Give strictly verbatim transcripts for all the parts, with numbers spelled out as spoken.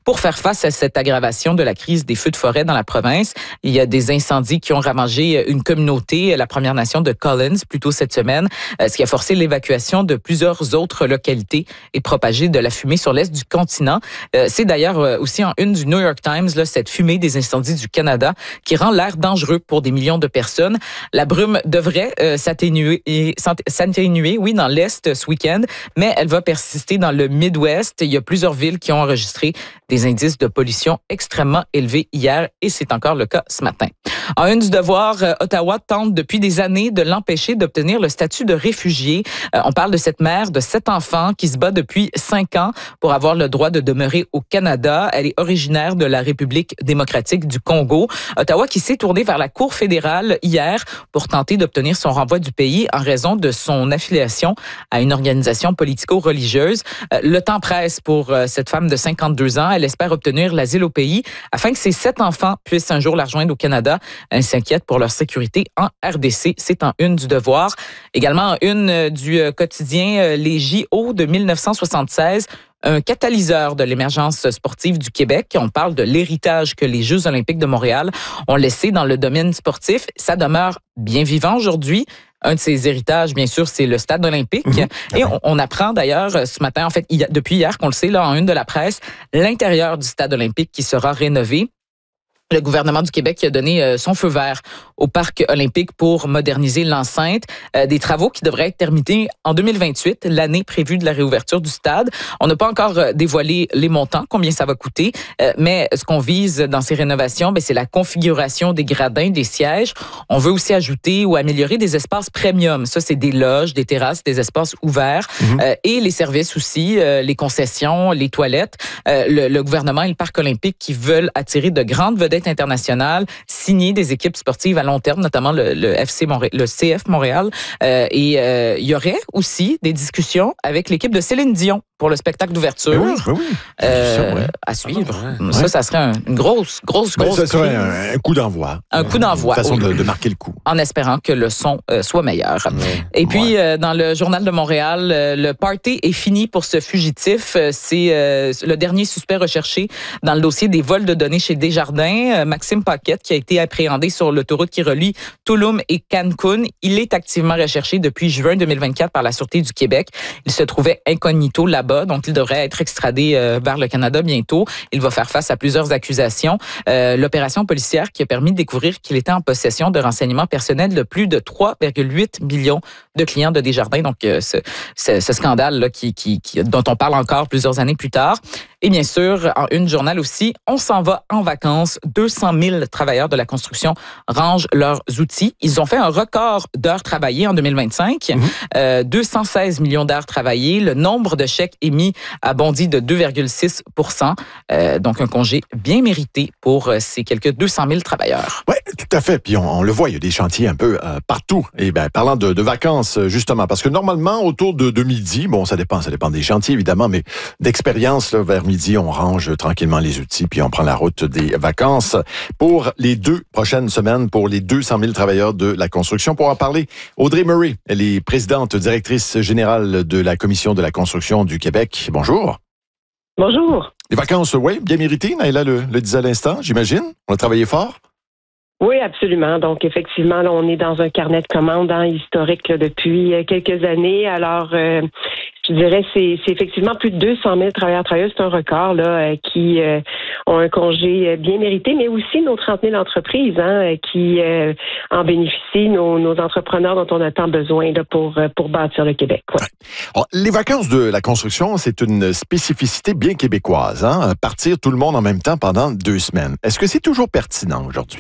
pour faire face à cette aggravation de la crise des feux de forêt dans la province. Il y a des incendies qui ont ravagé une communauté, la Première Nation de Collins, plus tôt cette semaine, ce qui a forcé l'évacuation de plusieurs autres localités et propagé de la fumée sur l'est du continent. C'est d'ailleurs aussi en une du New York Times, là, cette fumée des incendies du Canada qui rend l'air dangereux pour des millions de personnes. La brume devrait euh, s'atténuer, s'atténuer, oui, dans l'est ce week-end, mais elle va persister dans le Midwest. Il y a plusieurs villes qui ont enregistré des indices de pollution extrêmement élevés hier et c'est encore le cas ce matin. En une du Devoir, Ottawa tente depuis des années de l'empêcher d'obtenir le statut de réfugié. Euh, on parle de cette mère de sept enfants qui se bat depuis cinq ans pour avoir le droit de demeurer au Canada. Elle est originaire de la République démocratique du Congo. Ottawa qui s'est tourné vers la Cour fédérale hier pour tenter d'obtenir son renvoi du pays en raison de son affiliation à une organisation politico-religieuse. Euh, le temps presse pour euh, cette femme de cinquante-deux ans. Elle espère obtenir l'asile au pays afin que ses sept enfants puissent un jour la rejoindre au Canada. Elle s'inquiète pour leur sécurité en R D C. C'est en une du Devoir. Également en une du quotidien Les J O de mille neuf cent soixante-seize. Un catalyseur de l'émergence sportive du Québec. On parle de l'héritage que les Jeux olympiques de Montréal ont laissé dans le domaine sportif. Ça demeure bien vivant aujourd'hui. Un de ces héritages, bien sûr, c'est le stade olympique. Mmh. Et on, on apprend d'ailleurs ce matin, en fait, il y a, depuis hier qu'on le sait, là, en une de la presse, l'intérieur du stade olympique qui sera rénové. Le gouvernement du Québec a donné euh, son feu vert au parc olympique pour moderniser l'enceinte. Euh, des travaux qui devraient être terminés en deux mille vingt-huit, l'année prévue de la réouverture du stade. On n'a pas encore euh, dévoilé les montants, combien ça va coûter, euh, mais ce qu'on vise dans ces rénovations, ben, c'est la configuration des gradins, des sièges. On veut aussi ajouter ou améliorer des espaces premium. Ça, c'est des loges, des terrasses, des espaces ouverts mmh. euh, et les services aussi, euh, les concessions, les toilettes. Euh, le, le gouvernement et le parc olympique qui veulent attirer de grandes vedettes internationales, signer des équipes sportives à long terme, notamment le, le, F C Montréal, le C F Montréal. Euh, et euh, il y aurait aussi des discussions avec l'équipe de Céline Dion pour le spectacle d'ouverture. Ben oui, ben oui. Euh, ça, ouais. À suivre. Ah, ouais. Ça, ça serait un, une grosse, grosse, grosse... Ben, ça serait un, un coup d'envoi. Un coup d'envoi. Une façon oui. de, de marquer le coup. En espérant que le son euh, soit meilleur. Ouais. Et puis, ouais. euh, dans le Journal de Montréal, euh, le party est fini pour ce fugitif. Euh, c'est euh, le dernier suspect recherché dans le dossier des vols de données chez Desjardins. Euh, Maxime Paquette, qui a été appréhendé sur l'autoroute qui relie Tulum et Cancun. Il est activement recherché depuis juin deux mille vingt-quatre par la Sûreté du Québec. Il se trouvait incognito là-bas, donc il devrait être extradé euh, vers le Canada bientôt. Il va faire face à plusieurs accusations. Euh, l'opération policière qui a permis de découvrir qu'il était en possession de renseignements personnels de plus de trois virgule huit millions de clients de Desjardins. Donc, euh, ce, ce, ce scandale-là qui, qui, qui, dont on parle encore plusieurs années plus tard. Et bien sûr, en une journal aussi, on s'en va en vacances. deux cent mille travailleurs de la construction rangent leurs outils. Ils ont fait un record d'heures travaillées en deux mille vingt-cinq. Mmh. Euh, deux cent seize millions d'heures travaillées. Le nombre de chèques émis a bondi de deux virgule six pour cent. Euh, donc, un congé bien mérité pour ces quelques deux cent mille travailleurs. Oui, tout à fait. Puis on, on le voit, il y a des chantiers un peu euh, partout. Et bien, parlant de, de vacances, justement, parce que normalement, autour de, de midi, bon, ça dépend, ça dépend des chantiers, évidemment, mais d'expérience, là, vers midi, on range tranquillement les outils, puis on prend la route des vacances pour les deux prochaines semaines, pour les deux cent mille travailleurs de la construction. Pour en parler, Audrey Murray, elle est présidente directrice générale de la Commission de la construction du Québec. Bonjour. Bonjour. Les vacances, oui, bien méritées, Naïla le, le disait à l'instant, j'imagine. On a travaillé fort. Oui, absolument. Donc, effectivement, là, on est dans un carnet de commandes hein, historique là, depuis quelques années. Alors, euh, je dirais c'est c'est effectivement plus de deux cent mille travailleurs travailleuses. C'est un record là euh, qui euh, ont un congé bien mérité, mais aussi nos trente mille entreprises hein, qui euh, en bénéficient, nos, nos entrepreneurs dont on a tant besoin là, pour, pour bâtir le Québec. Ouais. Alors, les vacances de la construction, c'est une spécificité bien québécoise. Hein? Partir tout le monde en même temps pendant deux semaines. Est-ce que c'est toujours pertinent aujourd'hui?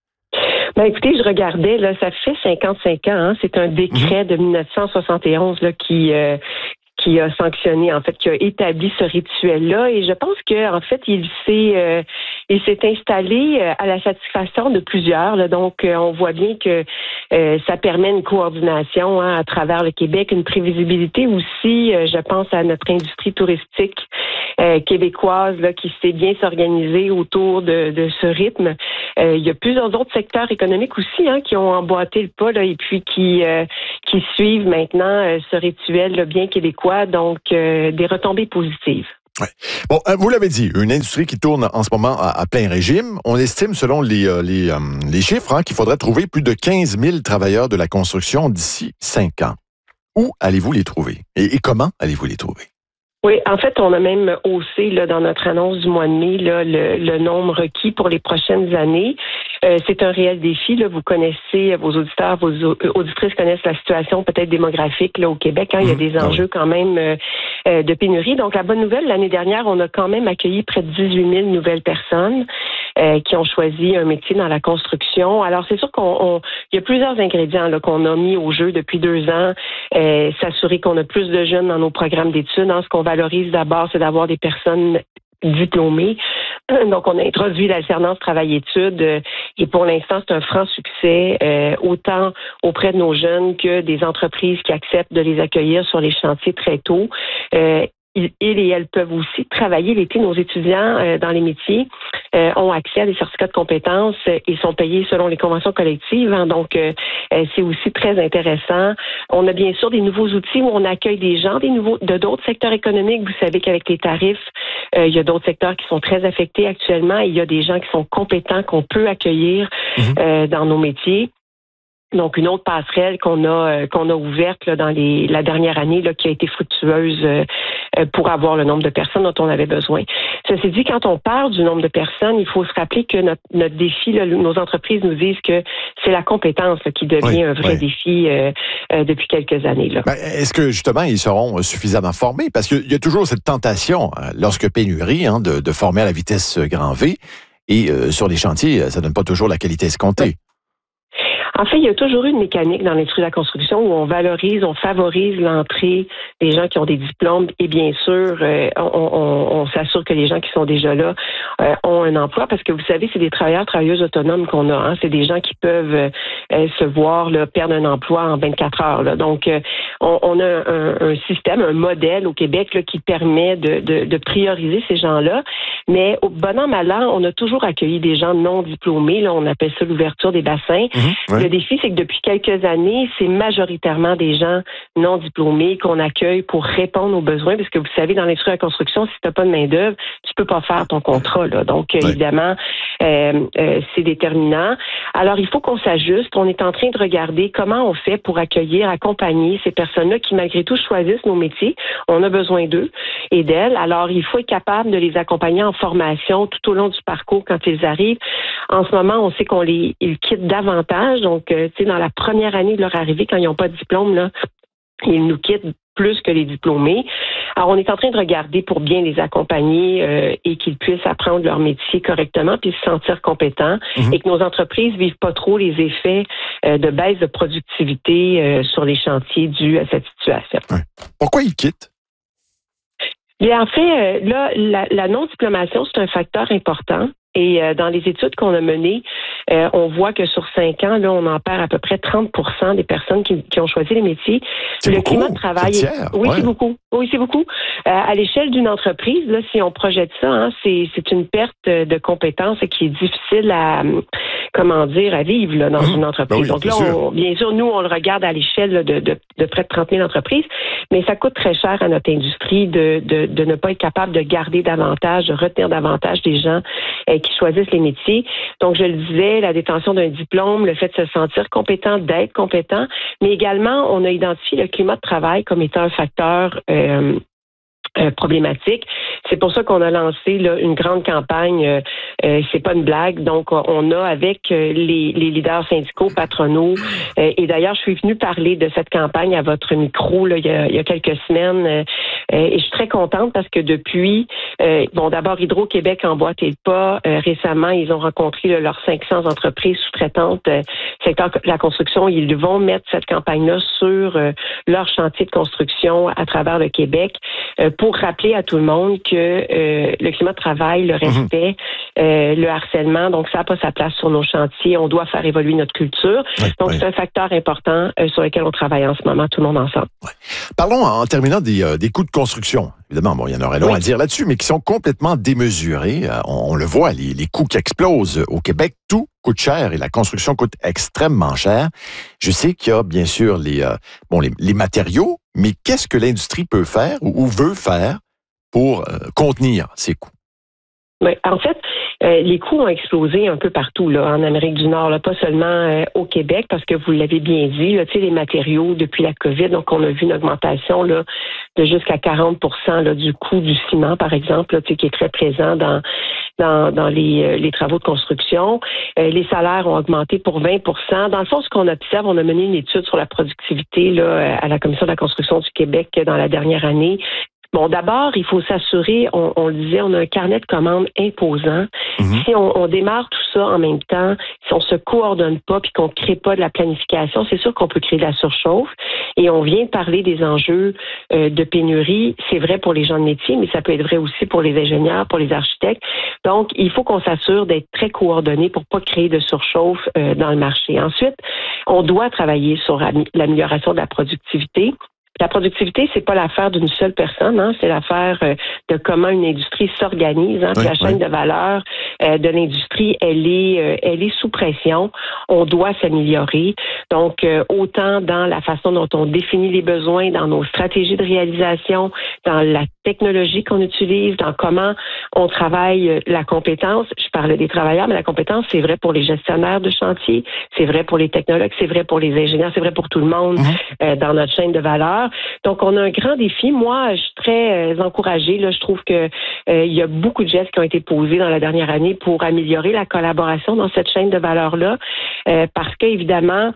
Ben écoutez, je regardais, là, ça fait cinquante-cinq ans, hein, c'est un décret de mille neuf cent soixante et onze là, qui euh, qui a sanctionné, en fait, qui a établi ce rituel-là. Et je pense que, en fait, il s'est euh, il s'est installé euh, à la satisfaction de plusieurs. Là. Donc, euh, on voit bien que euh, ça permet une coordination hein, à travers le Québec, une prévisibilité aussi. Euh, je pense à notre industrie touristique euh, québécoise là, qui sait bien s'organiser autour de, de ce rythme. Euh, il y a plusieurs autres secteurs économiques aussi hein, qui ont emboîté le pas là, et puis qui euh, qui suivent maintenant euh, ce rituel là, bien québécois. Donc, euh, des retombées positives. Ouais. Bon, euh, vous l'avez dit, une industrie qui tourne en ce moment à, à plein régime. On estime, selon les, euh, les, euh, les chiffres, hein, qu'il faudrait trouver plus de quinze mille travailleurs de la construction d'ici cinq ans. Où allez-vous les trouver? Et, et comment allez-vous les trouver? Oui, en fait, on a même haussé là, dans notre annonce du mois de mai là, le, le nombre requis pour les prochaines années. Euh, c'est un réel défi. Là. Vous connaissez, vos auditeurs, vos auditrices connaissent la situation peut-être démographique là, au Québec. Hein. Mmh. Il y a des enjeux quand même euh, euh, de pénurie. Donc, la bonne nouvelle, l'année dernière, on a quand même accueilli près de dix-huit mille nouvelles personnes euh, qui ont choisi un métier dans la construction. Alors, c'est sûr qu'on, on, il y a plusieurs ingrédients là, qu'on a mis au jeu depuis deux ans. Euh, s'assurer qu'on a plus de jeunes dans nos programmes d'études. Hein. Ce qu'on valorise d'abord, c'est d'avoir des personnes diplômés. Donc, on a introduit l'alternance travail-études euh, et pour l'instant, c'est un franc succès, euh, autant auprès de nos jeunes que des entreprises qui acceptent de les accueillir sur les chantiers très tôt. Euh, Ils et elles peuvent aussi travailler l'été. Nos étudiants euh, dans les métiers euh, ont accès à des certificats de compétences et sont payés selon les conventions collectives. Hein, donc, euh, c'est aussi très intéressant. On a bien sûr des nouveaux outils où on accueille des gens des nouveaux, de d'autres secteurs économiques. Vous savez qu'avec les tarifs, euh, il y a d'autres secteurs qui sont très affectés actuellement et il y a des gens qui sont compétents qu'on peut accueillir mmh. euh, dans nos métiers. Donc, une autre passerelle qu'on a euh, qu'on a ouverte là, dans les, la dernière année là, qui a été fructueuse euh, pour avoir le nombre de personnes dont on avait besoin. Ceci dit, quand on parle du nombre de personnes, il faut se rappeler que notre, notre défi, là, nos entreprises nous disent que c'est la compétence là, qui devient oui, un vrai oui. défi euh, euh, depuis quelques années. Là. Ben, est-ce que, justement, ils seront suffisamment formés? Parce qu'il y a toujours cette tentation, lorsque pénurie, hein, de, de former à la vitesse grand V. Et euh, sur les chantiers, ça ne donne pas toujours la qualité escomptée. Oui. En fait, il y a toujours eu une mécanique dans l'industrie de la construction où on valorise, on favorise l'entrée des gens qui ont des diplômes et bien sûr, euh, on, on, on s'assure que les gens qui sont déjà là euh, ont un emploi parce que vous savez, c'est des travailleurs, travailleuses autonomes qu'on a. Hein, c'est des gens qui peuvent euh, se voir là, perdre un emploi en vingt-quatre heures. Là. Donc, euh, on, on a un, un système, un modèle au Québec là, qui permet de, de, de prioriser ces gens-là. Mais au bon an, mal an, on a toujours accueilli des gens non diplômés. Là, on appelle ça l'ouverture des bassins. Mmh, ouais. Le défi, c'est que depuis quelques années, c'est majoritairement des gens non diplômés qu'on accueille pour répondre aux besoins. Parce que vous savez, dans l'industrie de la construction, si tu n'as pas de main-d'œuvre, tu peux pas faire ton contrat. Là. Donc, ouais. évidemment, euh, euh, c'est déterminant. Alors, il faut qu'on s'ajuste. On est en train de regarder comment on fait pour accueillir, accompagner ces personnes-là qui, malgré tout, choisissent nos métiers. On a besoin d'eux et d'elles. Alors, il faut être capable de les accompagner en formation tout au long du parcours quand ils arrivent. En ce moment, on sait qu'on les ils quittent davantage. Donc, euh, tu sais, dans la première année de leur arrivée, quand ils n'ont pas de diplôme, là, ils nous quittent plus que les diplômés. Alors, on est en train de regarder pour bien les accompagner euh, et qu'ils puissent apprendre leur métier correctement puis se sentir compétents mmh. et que nos entreprises vivent pas trop les effets euh, de baisse de productivité euh, sur les chantiers dus à cette situation. Ouais. Pourquoi ils quittent? Bien, en fait, euh, là, la, la non-diplomation, c'est un facteur important. Et euh, dans les études qu'on a menées, euh, on voit que sur cinq ans, là, on en perd à peu près trente pour cent des personnes qui, qui ont choisi les métiers. C'est le beaucoup, climat de travail, c'est tiers, oui, ouais. c'est beaucoup. Oui, c'est beaucoup. Euh, à l'échelle d'une entreprise, là, si on projette ça, hein, c'est, c'est une perte de compétences qui est difficile à, comment dire, à vivre là, dans mmh. une entreprise. Ben oui, Donc là, bien sûr. On, bien sûr, nous, on le regarde à l'échelle là, de, de, de près de trente mille entreprises, mais ça coûte très cher à notre industrie de, de, de ne pas être capable de garder davantage, de retenir davantage des gens euh, qui choisissent les métiers. Donc, je le disais, la détention d'un diplôme, le fait de se sentir compétent, d'être compétent, mais également, on a identifié le climat de travail comme étant un facteur euh, Euh, problématique. C'est pour ça qu'on a lancé là, une grande campagne. Euh, euh, c'est pas une blague. Donc, on a avec euh, les, les leaders syndicaux, patronaux, euh, et d'ailleurs, je suis venue parler de cette campagne à votre micro là, il, y a, il y a quelques semaines. Euh, et je suis très contente parce que depuis, euh, bon, d'abord, Hydro-Québec emboîte le pas. Euh, récemment, ils ont rencontré là, leurs cinq cents entreprises sous-traitantes euh, secteur de la construction. Ils vont mettre cette campagne-là sur euh, leur chantier de construction à travers le Québec euh, pour rappeler à tout le monde que euh, le climat de travail, le respect, mmh. euh, le harcèlement, donc ça n'a pas sa place sur nos chantiers. On doit faire évoluer notre culture. Oui, donc, oui. c'est un facteur important euh, sur lequel on travaille en ce moment, tout le monde ensemble. Ouais. Parlons en terminant des, euh, des coûts de construction. Évidemment, bon, il y en aurait long oui. à dire là-dessus, mais qui sont complètement démesurés. Euh, on, on le voit, les, les coûts qui explosent au Québec, tout coûte cher et la construction coûte extrêmement cher. Je sais qu'il y a bien sûr les, euh, bon, les, les matériaux, mais qu'est-ce que l'industrie peut faire ou, ou veut faire pour euh, contenir ces coûts? Oui, en fait, euh, les coûts ont explosé un peu partout là, en Amérique du Nord, là, pas seulement euh, au Québec, parce que vous l'avez bien dit, là, tu sais, les matériaux depuis la COVID, donc on a vu une augmentation là, de jusqu'à quarante pour cent là, du coût du ciment, par exemple, là, tu sais, qui est très présent dans dans, dans les, euh, les travaux de construction. Euh, les salaires ont augmenté pour vingt pour cent. Dans le fond, ce qu'on observe, on a mené une étude sur la productivité là, à la Commission de la construction du Québec dans la dernière année. Bon, d'abord, il faut s'assurer, on, on le disait, on a un carnet de commandes imposant. Mm-hmm. Si on, on démarre tout ça en même temps, si on se coordonne pas puis qu'on crée pas de la planification, c'est sûr qu'on peut créer de la surchauffe. Et on vient de parler des enjeux euh, de pénurie. C'est vrai pour les gens de métier, mais ça peut être vrai aussi pour les ingénieurs, pour les architectes. Donc, il faut qu'on s'assure d'être très coordonné pour pas créer de surchauffe euh, dans le marché. Ensuite, on doit travailler sur l'amélioration de la productivité. La productivité, c'est pas l'affaire d'une seule personne, hein, c'est l'affaire euh, de comment une industrie s'organise. Hein, oui, la chaîne oui. de valeur euh, de l'industrie, elle est, euh, elle est sous pression. On doit s'améliorer. Donc, euh, autant dans la façon dont on définit les besoins, dans nos stratégies de réalisation, dans la technologie qu'on utilise, dans comment on travaille la compétence. Je parlais des travailleurs, mais la compétence, c'est vrai pour les gestionnaires de chantier, c'est vrai pour les technologues, c'est vrai pour les ingénieurs, c'est vrai pour tout le monde mmh. euh, dans notre chaîne de valeur. Donc, on a un grand défi. Moi, je suis très euh, encouragée. Là, je trouve que euh, il y a beaucoup de gestes qui ont été posés dans la dernière année pour améliorer la collaboration dans cette chaîne de valeur-là, euh, parce qu'évidemment,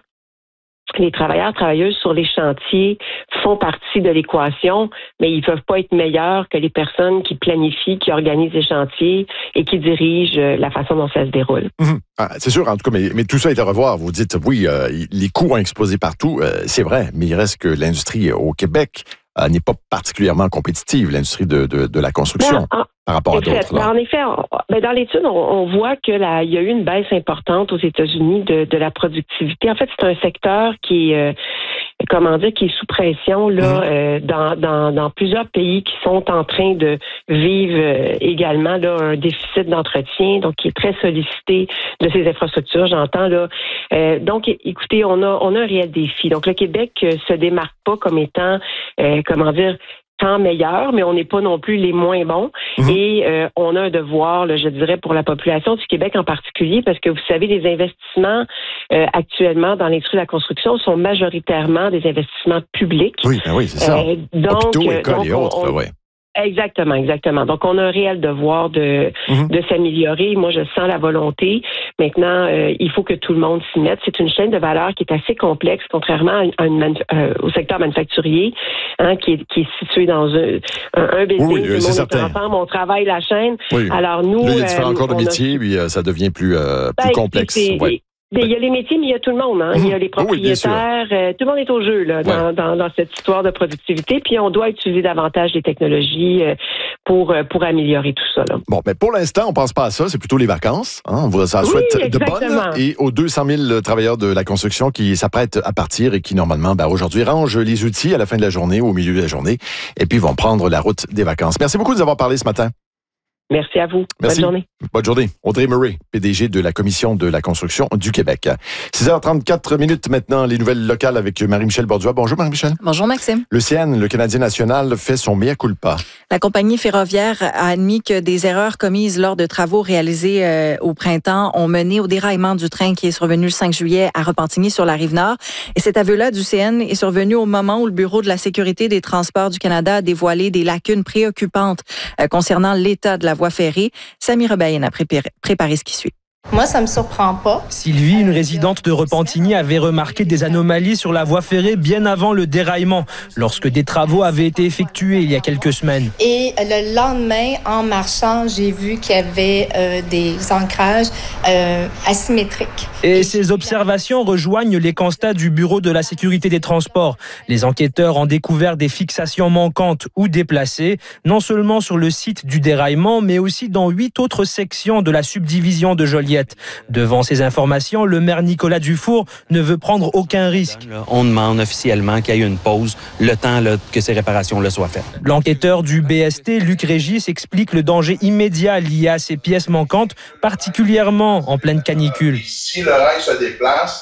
les travailleurs, travailleuses sur les chantiers font partie de l'équation, mais ils ne peuvent pas être meilleurs que les personnes qui planifient, qui organisent les chantiers et qui dirigent la façon dont ça se déroule. Mmh. Ah, c'est sûr, en tout cas, mais, mais tout ça est à revoir. Vous dites, oui, euh, les coûts ont explosé partout, euh, c'est vrai, mais il reste que l'industrie au Québec euh, n'est pas particulièrement compétitive, l'industrie de, de, de la construction. Non, en, par rapport à d'autres. En effet, on, ben dans l'étude, on, on voit que la, il y a eu une baisse importante aux États-Unis de, de la productivité. En fait, c'est un secteur qui est, euh, comment dire, qui est sous pression là, mmh. euh, dans, dans, dans plusieurs pays qui sont en train de vivre euh, également là, un déficit d'entretien, donc qui est très sollicité de ces infrastructures, j'entends là. Euh, donc, écoutez, on a, on a un réel défi. Donc, le Québec euh, se démarque pas comme étant, euh, comment dire, tant meilleur, mais on n'est pas non plus les moins bons. Mmh. Et euh, on a un devoir, là, je dirais, pour la population du Québec en particulier, parce que vous savez, les investissements euh, actuellement dans l'industrie de la construction sont majoritairement des investissements publics. Oui, ben oui, c'est ça. Euh, donc, Hôpitaux, écoles donc, et autres, on, là, ouais. Exactement, exactement. Donc, on a un réel devoir de, mmh. de s'améliorer. Moi, je sens la volonté. Maintenant, euh, il faut que tout le monde s'y mette. C'est une chaîne de valeur qui est assez complexe, contrairement à une manu- euh, au secteur manufacturier, hein, qui, est, qui est situé dans un, un, un building. Oui, oui, c'est certain. Ensemble, on travaille la chaîne. Oui. Alors, nous... Là, il y a différents euh, corps de métier, a... puis euh, ça devient plus, euh, plus ben, complexe. C'est, ouais. Il y a les métiers, mais il y a tout le monde. Hein. Il y a les propriétaires. Oui, euh, tout le monde est au jeu là, dans, ouais. dans, dans cette histoire de productivité. Puis on doit utiliser davantage les technologies euh, pour, euh, pour améliorer tout ça. Là. Bon, mais pour l'instant, on ne pense pas à ça. C'est plutôt les vacances. Hein. On vous en souhaite oui, de bonnes. Et aux deux cent mille travailleurs de la construction qui s'apprêtent à partir et qui, normalement, ben, aujourd'hui, rangent les outils à la fin de la journée ou au milieu de la journée et puis vont prendre la route des vacances. Merci beaucoup de nous avoir parlé ce matin. Merci à vous. Merci. Bonne journée. Bonne journée. Audrey Murray, P D G de la Commission de la construction du Québec. six heures trente-quatre minutes maintenant, les nouvelles locales avec Marie-Michel Borduas. Bonjour Marie-Michel. Bonjour Maxime. Le C N, le Canadien national, fait son mea culpa. La compagnie ferroviaire a admis que des erreurs commises lors de travaux réalisés euh, au printemps ont mené au déraillement du train qui est survenu le cinq juillet à Repentigny sur la Rive-Nord. Et cet aveu-là du C N est survenu au moment où le Bureau de la sécurité des transports du Canada a dévoilé des lacunes préoccupantes euh, concernant l'état de la voie ferrée. Samy Rebayen a préparé, préparé ce qui suit. Moi, ça me surprend pas. Sylvie, une résidente de Repentigny, avait remarqué des anomalies sur la voie ferrée bien avant le déraillement, lorsque des travaux avaient été effectués il y a quelques semaines. Et le lendemain, en marchant, j'ai vu qu'il y avait euh, des ancrages euh, asymétriques. Et ces observations rejoignent les constats du Bureau de la sécurité des transports. Les enquêteurs ont découvert des fixations manquantes ou déplacées, non seulement sur le site du déraillement, mais aussi dans huit autres sections de la subdivision de Joliette. Devant ces informations, le maire Nicolas Dufour ne veut prendre aucun risque. On demande officiellement qu'il y ait une pause, le temps là, que ces réparations-là soient faites. L'enquêteur du B S T, Luc Régis, explique le danger immédiat lié à ces pièces manquantes, particulièrement en pleine canicule. Si le rail se déplace,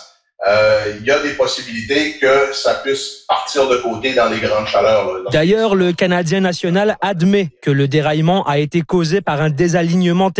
euh, il y a des possibilités que ça puisse partir de côté dans les grandes chaleurs. Là. D'ailleurs, le Canadien national admet que le déraillement a été causé par un désalignement